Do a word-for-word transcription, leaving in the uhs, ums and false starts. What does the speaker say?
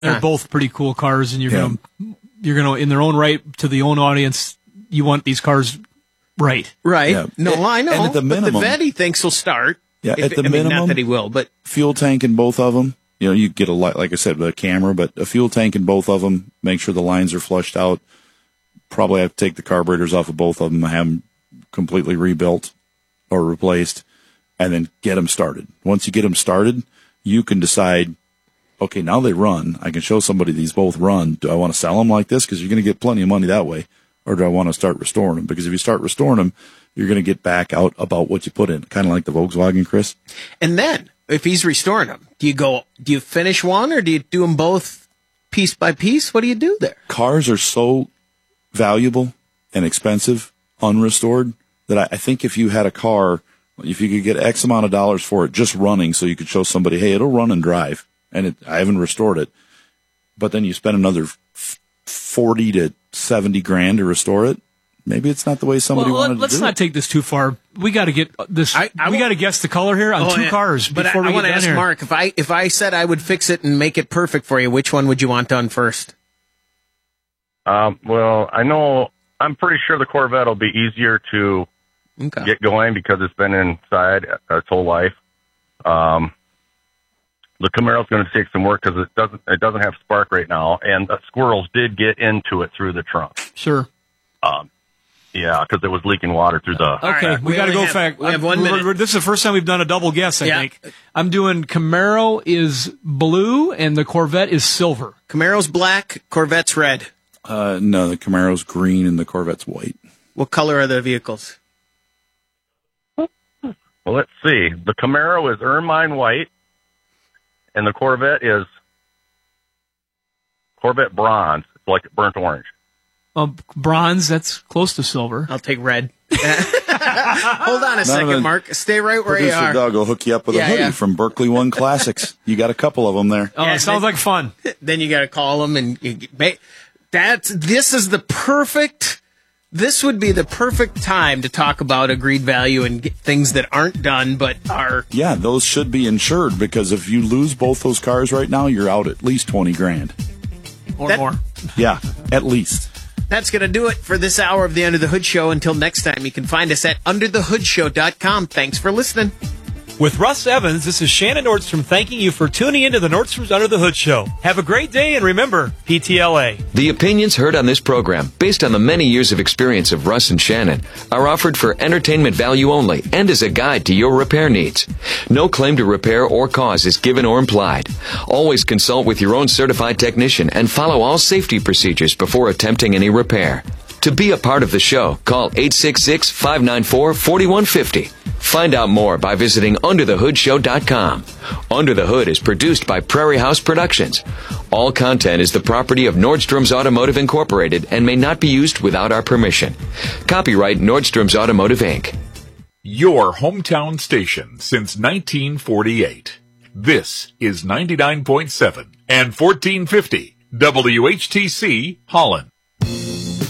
They're Huh. both pretty cool cars, and you're Yeah. gonna you're gonna in their own right, to the own audience, you want these cars right. Right. Yeah. No, And- I know. and at the but the minimum- vet he thinks will start. Yeah, If- at the I mean, minimum- not that he will, but Fuel tank in both of them. You know, you get a light, like I said, with a camera, but a fuel tank in both of them. Make sure the lines are flushed out. Probably have to take the carburetors off of both of them, have them completely rebuilt or replaced, and then get them started. Once you get them started, you can decide, okay, now they run. I can show somebody these both run. Do I want to sell them like this? Because you're going to get plenty of money that way. Or do I want to start restoring them? Because if you start restoring them, you're going to get back out about what you put in. Kind of like the Volkswagen, Chris. and then if he's restoring them, do you go? Do you finish one or do you do them both piece by piece? What do you do there? Cars are so valuable and expensive, unrestored, that I, I think if you had a car, if you could get X amount of dollars for it just running, so you could show somebody, hey, it'll run and drive, and it, I haven't restored it, but then you spend another f- forty to seventy grand to restore it, maybe it's not the way somebody Well, wanted let's to do not it. take this too far. We got to get this. I- I we won't- got to guess the color here on Oh, two yeah. cars But before I, we I want get to done ask here. Mark if I if I said I would fix it and make it perfect for you, which one would you want done first? Um, well, I know I'm pretty sure the Corvette will be easier to Okay. get going because it's been inside its whole life. Um, the Camaro's going to take some work because it doesn't it doesn't have spark right now, and the squirrels did get into it through the trunk. Sure. Um, yeah, because it was leaking water through the. Okay, right, we, we got to only go have- fact. we have one we're- minute. we're- This is the first time we've done a double guess, I Yeah. think. I'm doing Camaro is blue and the Corvette is silver. Camaro's black, Corvette's red. Uh, no, the Camaro's green and the Corvette's white. What color are the vehicles? Well, let's see. The Camaro is ermine white, and the Corvette is Corvette bronze. It's like burnt orange. Uh, bronze, that's close to silver. I'll take red. Hold on a second, the- Mark. Stay right where you Producer are. Doug will hook you up with Yeah, a hoodie yeah. from Berkeley One Classics. You got a couple of them there. Oh, Yeah, it sounds they- like fun. Then you got to call them, and you, ba- that's this is the perfect. This would be the perfect time to talk about agreed value and get things that aren't done but are. Yeah, those should be insured because if you lose both those cars right now, you're out at least twenty grand. Or That- more. Yeah, at least. That's going to do it for this hour of the Under the Hood Show. Until next time, you can find us at under the hood show dot com. Thanks for listening. With Russ Evans, this is Shannon Nordstrom thanking you for tuning into the Nordstrom's Under the Hood Show. Have a great day, and remember, P T L A. The opinions heard on this program, based on the many years of experience of Russ and Shannon, are offered for entertainment value only and as a guide to your repair needs. No claim to repair or cause is given or implied. Always consult with your own certified technician and follow all safety procedures before attempting any repair. To be a part of the show, call eight six six, five nine four, four one five zero. Find out more by visiting under the hood show dot com. Under the Hood is produced by Prairie House Productions. All content is the property of Nordstrom's Automotive Incorporated and may not be used without our permission. Copyright Nordstrom's Automotive, Incorporated. Your hometown station since nineteen forty-eight. This is ninety-nine point seven and fourteen fifty W H T C Holland.